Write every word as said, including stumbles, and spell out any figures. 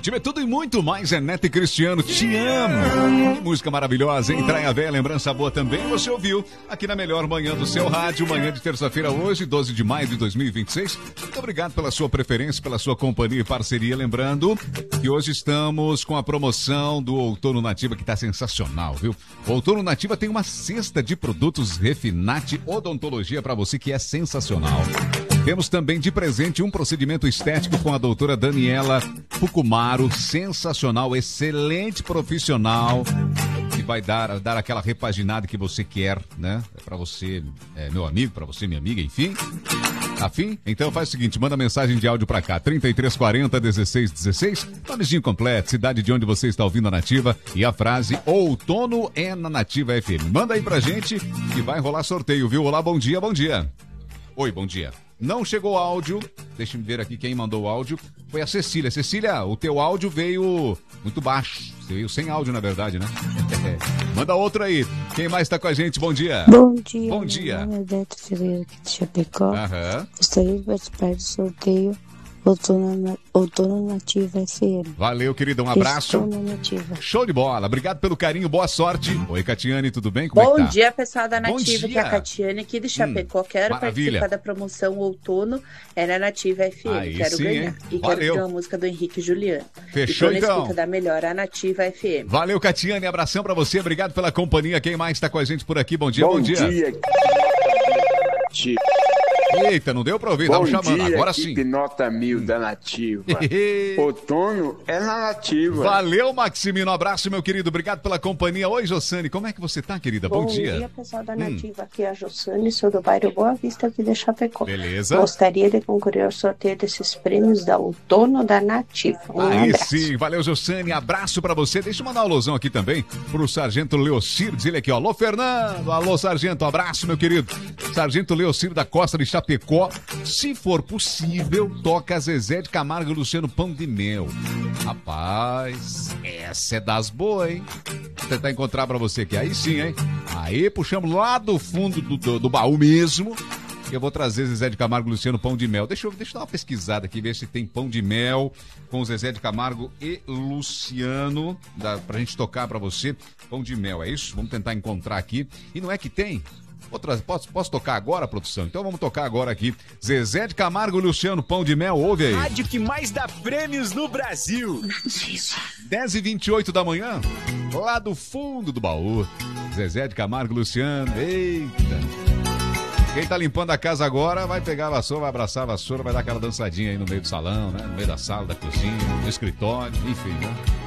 Nativa é tudo e muito mais. É Neto e Cristiano, te amo. Que música maravilhosa, hein? Traia Véia, lembrança boa também. Você ouviu aqui na melhor manhã do seu rádio, manhã de terça-feira hoje, doze de maio de dois mil e vinte e seis. Muito obrigado pela sua preferência, pela sua companhia e parceria. Lembrando que hoje estamos com a promoção do Outono Nativa, que está sensacional, viu? O Outono Nativa tem uma cesta de produtos Refinate Odontologia para você que é sensacional. Temos também de presente um procedimento estético com a doutora Daniela Fukumaro, sensacional, excelente profissional, que vai dar, dar aquela repaginada que você quer, né? Para você, é, meu amigo, para você, minha amiga, enfim. Afim? Então faz o seguinte, manda mensagem de áudio pra cá, trinta e três quarenta, dezesseis dezesseis, nomezinho completo, cidade de onde você está ouvindo a Nativa e a frase Outono é na Nativa F M. Manda aí pra gente e vai rolar sorteio, viu? Olá, bom dia, bom dia. Oi, bom dia. Não chegou áudio, deixa eu ver aqui quem mandou o áudio, foi a Cecília. Cecília, o teu áudio veio muito baixo, você veio sem áudio na verdade, né? Manda outro aí, quem mais tá com a gente, bom dia. Bom dia, bom dia. Meu nome é Beto Ferreira aqui de Chapecó. Aham. Gostaria de participar do sorteio Outono, Outono Nativa F M. Valeu, querida, um abraço. Outono Nativa. Show de bola, obrigado pelo carinho, boa sorte. Oi, Catiane, tudo bem? Como Bom é que tá? dia, pessoal da Bom Nativa, dia. que é a Catiane aqui de Chapecó. Hum, quero maravilha. participar da promoção Outono é na Nativa F M. Aí quero sim, ganhar. hein? E Valeu. quero pedir uma música do Henrique e Juliano. Fechou, e tô na então. escuta da melhor, a Nativa F M. Valeu, Catiane, abração pra você, obrigado pela companhia. Quem mais tá com a gente por aqui? Bom dia, bom, Bom dia. dia. Eita, não deu pra ouvir, tava Bom chamando, dia, agora equipe sim. Nota Mil da Nativa. Outono é na Nativa. Valeu, Maximino, abraço, meu querido, obrigado pela companhia. Oi, Jossane, como é que você tá, querida? Bom, Bom dia. dia, pessoal da Nativa. Hum. Aqui é a Jossane, sou do bairro Boa Vista, aqui de Chapecó. Beleza. Gostaria de concorrer ao sorteio desses prêmios da Outono da Nativa. Um Aí abraço. sim, valeu, Jossane, abraço pra você. Deixa eu mandar um alusão aqui também pro Sargento Leocir, diz ele aqui, ó. Alô, Fernando, alô, Sargento, abraço, meu querido. Sargento Leocir da Costa de Chapecó. Se for possível, toca Zezé de Camargo e Luciano Pão de Mel. Rapaz, essa é das boas, hein? Vou tentar encontrar pra você aqui. Aí sim, hein? Aí puxamos lá do fundo do, do, do baú mesmo. Eu vou trazer Zezé de Camargo e Luciano Pão de Mel. Deixa eu, deixa eu dar uma pesquisada aqui, ver se tem Pão de Mel com Zezé de Camargo e Luciano. Dá pra gente tocar pra você. Pão de Mel, é isso? Vamos tentar encontrar aqui. E não é que tem? Outra, posso, posso tocar agora, produção? Então vamos tocar agora aqui. Zezé de Camargo e Luciano Pão de Mel, ouve aí. Rádio que mais dá prêmios no Brasil. dez e vinte e oito da manhã, lá do fundo do baú. Zezé de Camargo e Luciano, eita. Quem tá limpando a casa agora vai pegar a vassoura, vai abraçar a vassoura, vai dar aquela dançadinha aí no meio do salão, né? No meio da sala, da cozinha, no escritório, enfim, né?